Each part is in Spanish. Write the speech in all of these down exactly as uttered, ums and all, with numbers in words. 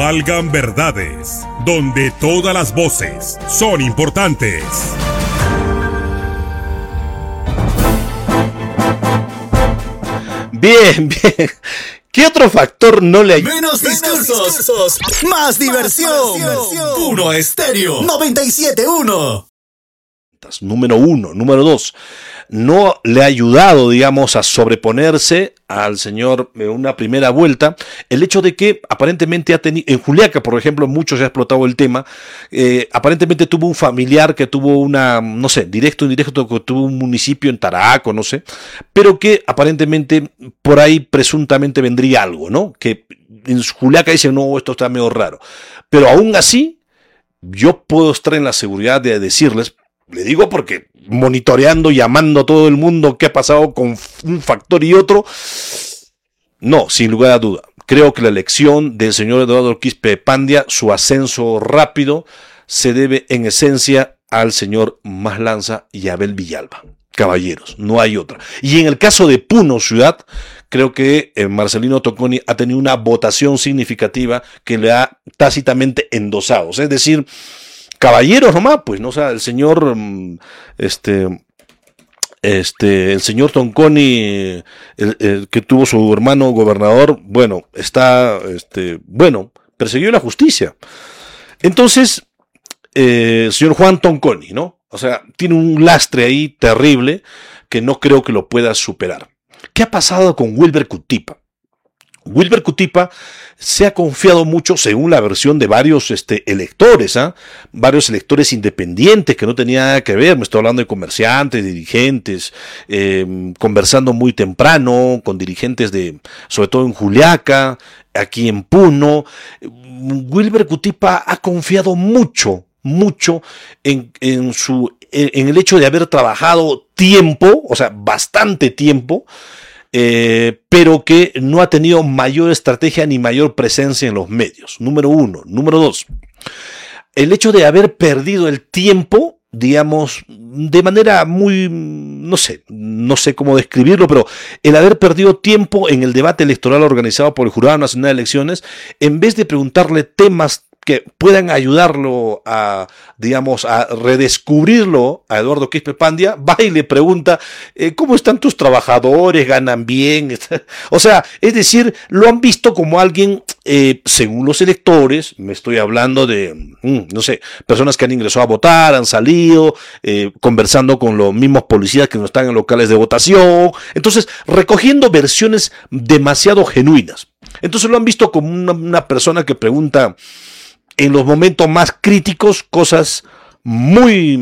Valgan verdades, donde todas las voces son importantes. Bien, bien. ¿Qué otro factor no le ayuda? Menos discursos, discursos, más diversión. Más diversión. Uno Estéreo noventa y siete punto uno. Número uno. Número dos. No le ha ayudado, digamos, a sobreponerse al señor en una primera vuelta el hecho de que aparentemente ha tenido, en Juliaca, por ejemplo, mucho se ha explotado el tema, eh, aparentemente tuvo un familiar que tuvo una, no sé, directo o indirecto, que tuvo un municipio en Taraco, no sé, pero que aparentemente por ahí presuntamente vendría algo, ¿no? Que en Juliaca dicen, no, esto está medio raro, pero aún así, yo puedo estar en la seguridad de decirles, le digo porque monitoreando, llamando a todo el mundo qué ha pasado con un factor y otro, no, sin lugar a duda. Creo que la elección del señor Eduardo Quispe-Pandia, su ascenso rápido, se debe en esencia al señor Maslanza y Abel Villalba. Caballeros, no hay otra. Y en el caso de Puno Ciudad, creo que eh, Marcelino Tonconi ha tenido una votación significativa que le ha tácitamente endosado. Es decir, caballeros nomás, pues, ¿no? O sea, el señor, este, este, el señor Tonconi, el, el que tuvo su hermano gobernador, bueno, está, este, bueno, persiguió la justicia. Entonces, eh, el señor Juan Tonconi, ¿no? O sea, tiene un lastre ahí terrible que no creo que lo pueda superar. ¿Qué ha pasado con Wilber Cutipa? Wilber Cutipa se ha confiado mucho, según la versión de varios este, electores, ¿eh? varios electores independientes que no tenían nada que ver, me estoy hablando de comerciantes, dirigentes, eh, conversando muy temprano con dirigentes de, sobre todo en Juliaca, aquí en Puno. Wilber Cutipa ha confiado mucho, mucho en, en, su, en el hecho de haber trabajado tiempo, o sea, bastante tiempo, Eh, pero que no ha tenido mayor estrategia ni mayor presencia en los medios. Número uno. Número dos. El hecho de haber perdido el tiempo, digamos, de manera muy, no sé, no sé cómo describirlo, pero el haber perdido tiempo en el debate electoral organizado por el Jurado Nacional de Elecciones, en vez de preguntarle temas que puedan ayudarlo a, digamos, a redescubrirlo a Eduardo Quispe-Pandia, va y le pregunta, eh, ¿cómo están tus trabajadores? ¿Ganan bien? O sea, es decir, lo han visto como alguien, eh, según los electores, me estoy hablando de, mm, no sé, personas que han ingresado a votar, han salido, eh, conversando con los mismos policías que no están en locales de votación, entonces, recogiendo versiones demasiado genuinas. Entonces lo han visto como una, una persona que pregunta en los momentos más críticos cosas muy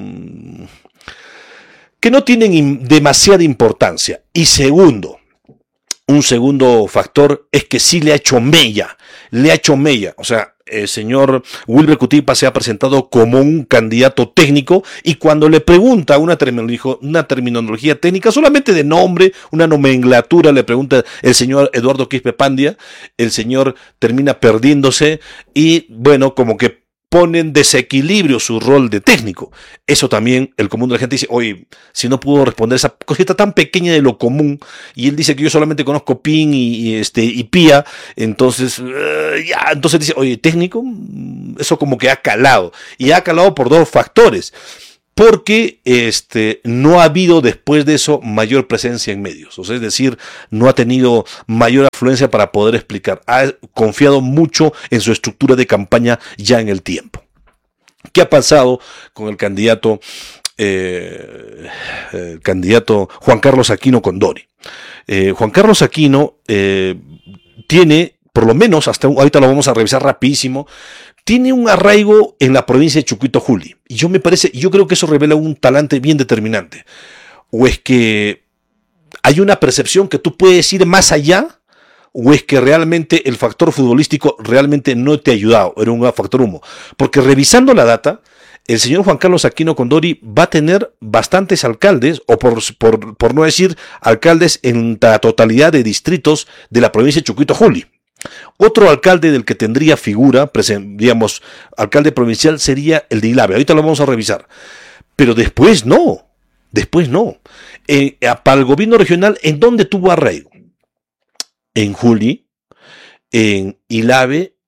que no tienen demasiada importancia. Y segundo, un segundo factor es que sí le ha hecho mella, le ha hecho mella, o sea, el señor Wilber Cutipa se ha presentado como un candidato técnico y cuando le pregunta una terminología, una terminología técnica, solamente de nombre, una nomenclatura, le pregunta el señor Eduardo Quispe-Pandia, el señor termina perdiéndose y bueno, como que pone en desequilibrio su rol de técnico. Eso también el común de la gente dice, oye, si no pudo responder esa cosita tan pequeña de lo común, y él dice que yo solamente conozco P I N y, y, este, y P I A, entonces, uh, ya, entonces dice, oye, técnico, eso como que ha calado, y ha calado por dos factores. Porque este, no ha habido después de eso mayor presencia en medios, o sea, es decir, no ha tenido mayor afluencia para poder explicar, ha confiado mucho en su estructura de campaña ya en el tiempo. ¿Qué ha pasado con el candidato, eh, el candidato Juan Carlos Aquino Condori? Eh, Juan Carlos Aquino eh, tiene, por lo menos, hasta ahorita lo vamos a revisar rapidísimo, tiene un arraigo en la provincia de Chucuito Juli. Y yo me parece, yo creo que eso revela un talante bien determinante. O es que hay una percepción que tú puedes ir más allá, o es que realmente el factor futbolístico realmente no te ha ayudado, era un factor humo. Porque revisando la data, el señor Juan Carlos Aquino Condori va a tener bastantes alcaldes, o por, por, por no decir alcaldes en la totalidad de distritos de la provincia de Chucuito Juli. Otro alcalde del que tendría figura, digamos, alcalde provincial, sería el de Ilave. Ahorita lo vamos a revisar. Pero después no. Después no. Eh, para el gobierno regional, ¿en dónde tuvo arraigo? En Juli, en Ilave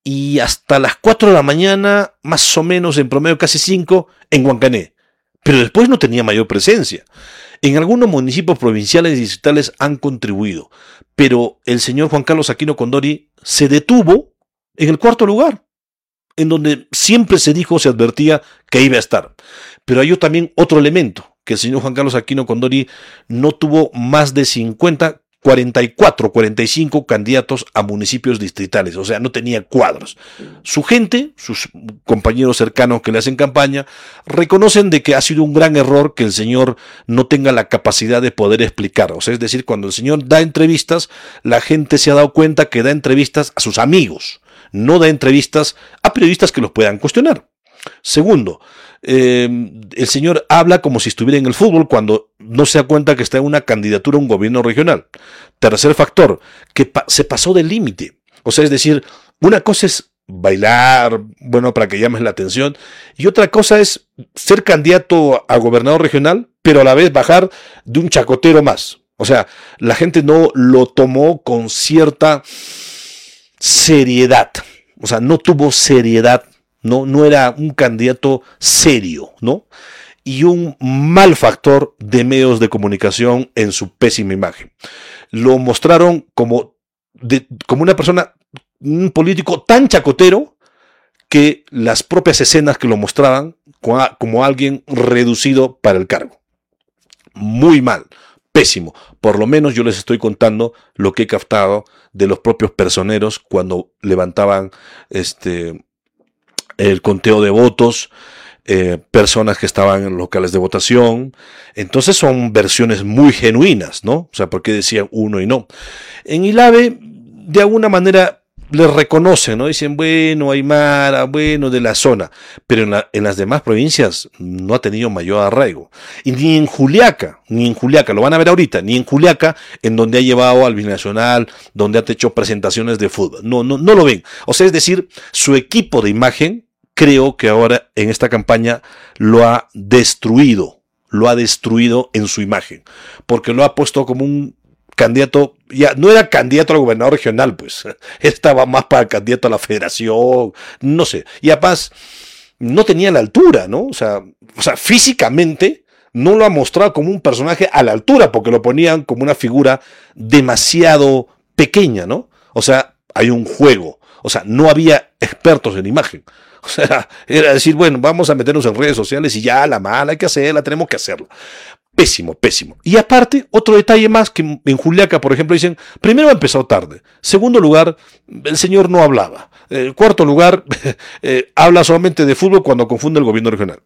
y hasta las cuatro de la mañana, más o menos en promedio casi cinco, en Huancané. Pero después no tenía mayor presencia. En algunos municipios provinciales y distritales han contribuido, pero el señor Juan Carlos Aquino Condori se detuvo en el cuarto lugar, en donde siempre se dijo, se advertía que iba a estar. Pero hay también otro elemento, que el señor Juan Carlos Aquino Condori no tuvo más de cincuenta, cuarenta y cuatro, cuarenta y cinco candidatos a municipios distritales, o sea, no tenía cuadros. Su gente, sus compañeros cercanos que le hacen campaña, reconocen de que ha sido un gran error que el señor no tenga la capacidad de poder explicar. O sea, es decir, cuando el señor da entrevistas, la gente se ha dado cuenta que da entrevistas a sus amigos, no da entrevistas a periodistas que los puedan cuestionar. Segundo, eh, el señor habla como si estuviera en el fútbol cuando no se da cuenta que está en una candidatura a un gobierno regional. Tercer factor, que pa- se pasó del límite. O sea, es decir, una cosa es bailar, bueno, para que llames la atención, y otra cosa es ser candidato a gobernador regional, pero a la vez bajar de un chacotero más. O sea, la gente no lo tomó con cierta seriedad. O sea, no tuvo seriedad. No, no era un candidato serio, ¿no? Y un mal factor de medios de comunicación en su pésima imagen. Lo mostraron como, de, como una persona, un político tan chacotero que las propias escenas que lo mostraban como alguien reducido para el cargo. Muy mal, pésimo. Por lo menos yo les estoy contando lo que he captado de los propios personeros cuando levantaban este... el conteo de votos, eh, personas que estaban en locales de votación. Entonces son versiones muy genuinas, ¿no? O sea, ¿por qué decían uno y no? En Ilave, de alguna manera, les reconocen, ¿no? Dicen, bueno, Aymara, bueno, de la zona. Pero en, la, en las demás provincias no ha tenido mayor arraigo. Y ni en Juliaca, ni en Juliaca, lo van a ver ahorita, ni en Juliaca, en donde ha llevado al binacional, donde ha hecho presentaciones de fútbol. No, no, no lo ven. O sea, es decir, su equipo de imagen, creo que ahora en esta campaña lo ha destruido, lo ha destruido en su imagen, porque lo ha puesto como un candidato, ya no era candidato al gobernador regional, pues, estaba más para candidato a la federación, no sé, y además no tenía la altura, ¿no? O sea, o sea, físicamente no lo ha mostrado como un personaje a la altura, porque lo ponían como una figura demasiado pequeña, ¿no? O sea, hay un juego, o sea, no había expertos en imagen. O sea, era decir, bueno, vamos a meternos en redes sociales y ya, la mala hay que hacerla, tenemos que hacerla. Pésimo, pésimo. Y aparte, otro detalle más que en Juliaca, por ejemplo, dicen, primero empezó tarde. Segundo lugar, el señor no hablaba. Eh, cuarto lugar, eh, habla solamente de fútbol cuando confunde el gobierno regional.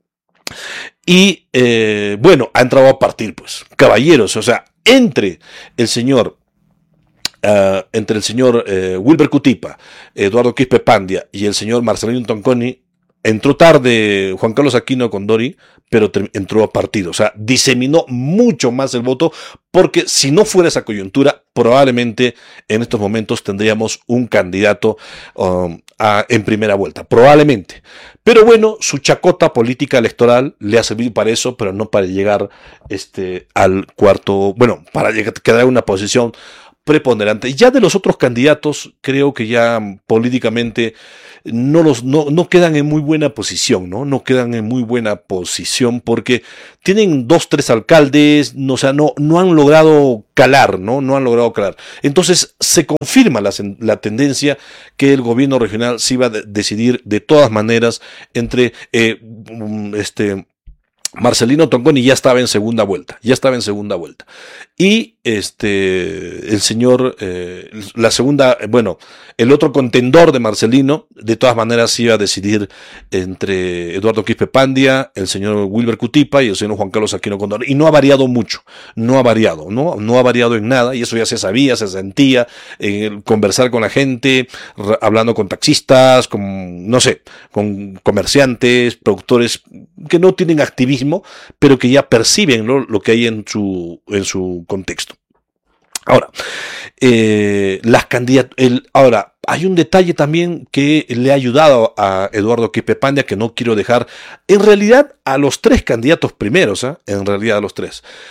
Y, eh, bueno, ha entrado a partir, pues, caballeros, o sea, entre el señor... Uh, entre el señor eh, Wilber Cutipa, Eduardo Quispe Pandia y el señor Marcelino Tonconi, entró tarde Juan Carlos Aquino Condori, pero entró a partido. O sea, diseminó mucho más el voto, porque si no fuera esa coyuntura, probablemente en estos momentos tendríamos un candidato um, a, en primera vuelta. Probablemente. Pero bueno, su chacota política electoral le ha servido para eso, pero no para llegar este, al cuarto, bueno, para llegar, quedar en una posición preponderante. Ya de los otros candidatos, creo que ya políticamente no los no, no quedan en muy buena posición, ¿no? No quedan en muy buena posición porque tienen dos, tres alcaldes, no, o sea, no, no han logrado calar, ¿no? No han logrado calar. Entonces se confirma la, la tendencia que el gobierno regional se iba a de, decidir de todas maneras entre eh, este Marcelino Tonconi ya estaba en segunda vuelta, ya estaba en segunda vuelta. Y este, el señor, eh, la segunda, bueno, el otro contendor de Marcelino, de todas maneras iba a decidir entre Eduardo Quispe Pandia, el señor Wilber Cutipa y el señor Juan Carlos Aquino Condori. Y no ha variado mucho, no ha variado, ¿no? No ha variado en nada, y eso ya se sabía, se sentía, en conversar con la gente, hablando con taxistas, con, no sé, con comerciantes, productores que no tienen activismo, pero que ya perciben, ¿no?, lo que hay en su, en su contexto. Ahora, eh, las candidat- el, ahora, hay un detalle también que le ha ayudado a Eduardo Quispe Pandia, que no quiero dejar, en realidad a los tres candidatos primeros, ¿eh? en realidad a los tres.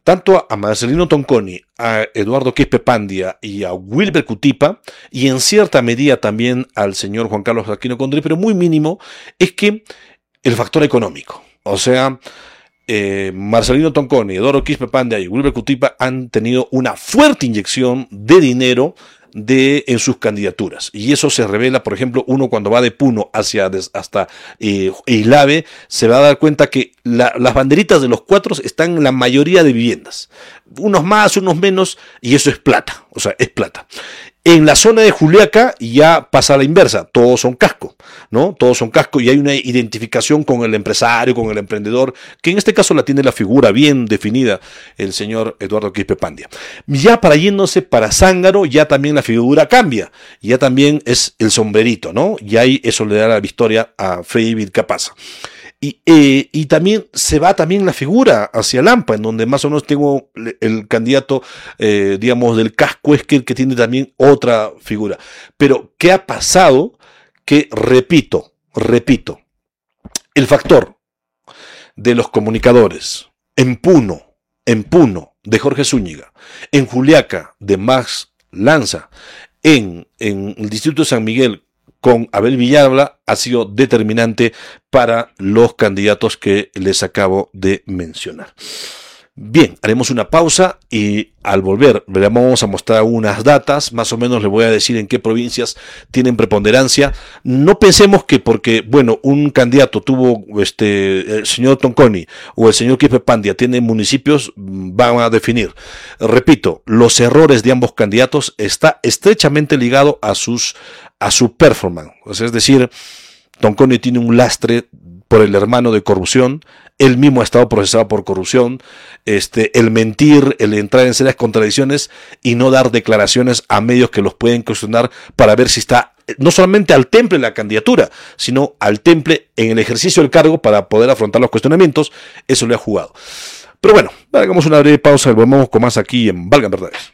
tanto a Marcelino Tonconi, a Eduardo Quispe-Pandia y a Wilber Cutipa, y en cierta medida también al señor Juan Carlos Aquino Condrey, pero muy mínimo, es que el factor económico. O sea, eh, Marcelino Tonconi, Eduardo Quispe-Pandia y Wilber Cutipa han tenido una fuerte inyección de dinero de, en sus candidaturas. Y eso se revela, por ejemplo, uno cuando va de Puno hacia des, hasta eh, Islave, se va a dar cuenta que la, las banderitas de los cuatro están en la mayoría de viviendas. Unos más, unos menos, y eso es plata. O sea, es plata. En la zona de Juliaca ya pasa a la inversa, todos son casco, ¿no? Todos son casco y hay una identificación con el empresario, con el emprendedor, que en este caso la tiene la figura bien definida, el señor Eduardo Quispe-Pandia. Ya para yéndose para Zángaro, ya también la figura cambia, ya también es el sombrerito, ¿no? Y ahí eso le da la victoria a Freddy Vilcapasa. Y, eh, y también se va también la figura hacia Lampa, en donde más o menos tengo el candidato, eh, digamos, del casco, es que el que tiene también otra figura. Pero, ¿qué ha pasado? Que, repito, repito, el factor de los comunicadores en Puno, en Puno, de Jorge Zúñiga, en Juliaca, de Max Lanza, en, en el distrito de San Miguel, con Abel Villalba, ha sido determinante para los candidatos que les acabo de mencionar. Bien, haremos una pausa y al volver le vamos a mostrar unas datas, más o menos le voy a decir en qué provincias tienen preponderancia. No pensemos que porque, bueno, un candidato tuvo, este, el señor Tonconi o el señor Quispe-Pandia tiene municipios, van a definir. Repito, los errores de ambos candidatos está estrechamente ligado a sus, a su performance. Es decir, Tonconi tiene un lastre por el hermano de corrupción, él mismo ha estado procesado por corrupción, este, el mentir, el entrar en serias contradicciones y no dar declaraciones a medios que los pueden cuestionar para ver si está no solamente al temple en la candidatura, sino al temple en el ejercicio del cargo para poder afrontar los cuestionamientos, eso le ha jugado. Pero bueno, hagamos una breve pausa y volvemos con más aquí en Valgan Verdades.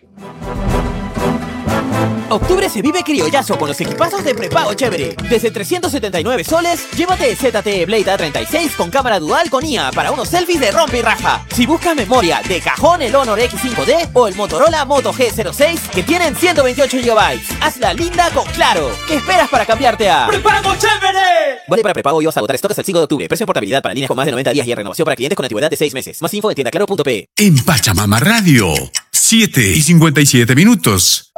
Octubre se vive criollazo con los equipazos de prepago chévere. Desde trescientos setenta y nueve soles, llévate Z T E Blade A treinta y seis con cámara dual con I A para unos selfies de rompe y raja. Si buscas memoria, de cajón el Honor X cinco D o el Motorola Moto G cero seis que tienen ciento veintiocho gigabytes. Hazla linda con Claro. ¿Qué esperas para cambiarte a prepago chévere? Vale para prepago y vas a agotar stock hasta el cinco de octubre. Precio en portabilidad para líneas con más de noventa días y renovación para clientes con antigüedad de seis meses. Más info en tienda claro punto pe. En Pachamama Radio, siete y cincuenta y siete minutos.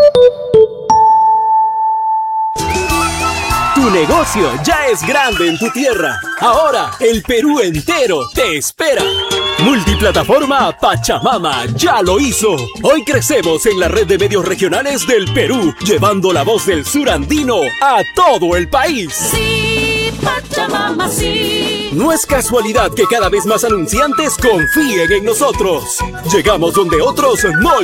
Tu negocio ya es grande en tu tierra. Ahora el Perú entero te espera. Multiplataforma Pachamama ya lo hizo. Hoy crecemos en la red de medios regionales del Perú, llevando la voz del sur andino a todo el país. Sí, Pachamama, sí. No es casualidad que cada vez más anunciantes confíen en nosotros. Llegamos donde otros no